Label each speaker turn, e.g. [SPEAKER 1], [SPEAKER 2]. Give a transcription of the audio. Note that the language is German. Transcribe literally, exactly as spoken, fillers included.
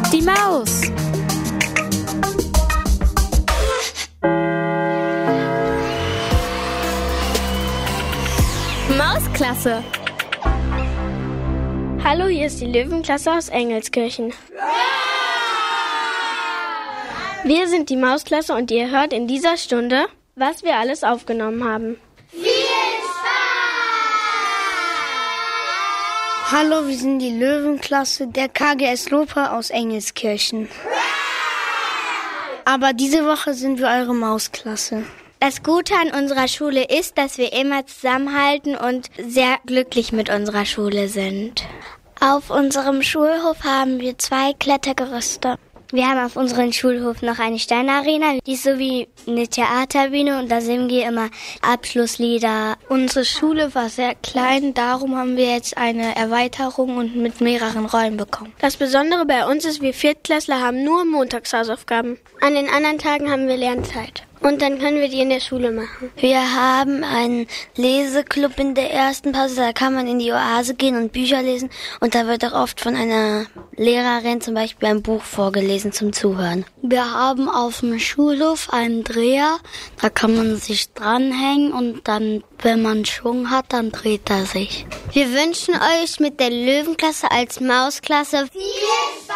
[SPEAKER 1] Die Maus. Mausklasse.
[SPEAKER 2] Hallo, hier ist die Löwenklasse aus Engelskirchen. Wir sind die Mausklasse und ihr hört in dieser Stunde, was wir alles aufgenommen haben.
[SPEAKER 3] Viel Spaß!
[SPEAKER 4] Hallo, wir sind die Löwenklasse der K G S Lopa aus Engelskirchen. Aber diese Woche sind wir eure Mausklasse.
[SPEAKER 5] Das Gute an unserer Schule ist, dass wir immer zusammenhalten und sehr glücklich mit unserer Schule sind. Auf unserem Schulhof haben wir zwei Klettergerüste. Wir haben auf unserem Schulhof noch eine Steinarena, die ist so wie eine Theaterbühne und da singen wir immer Abschlusslieder.
[SPEAKER 2] Unsere Schule war sehr klein, darum haben wir jetzt eine Erweiterung und mit mehreren Räumen bekommen. Das Besondere bei uns ist, wir Viertklässler haben nur Montagshausaufgaben. An den anderen Tagen haben wir Lernzeit. Und dann können wir die in der Schule machen.
[SPEAKER 5] Wir haben einen Leseclub in der ersten Pause, da kann man in die Oase gehen und Bücher lesen. Und da wird auch oft von einer Lehrerin zum Beispiel ein Buch vorgelesen zum Zuhören. Wir haben auf dem Schulhof einen Dreher, da kann man sich dranhängen und dann, wenn man Schwung hat, dann dreht er sich. Wir wünschen euch mit der Löwenklasse als Mausklasse viel Spaß!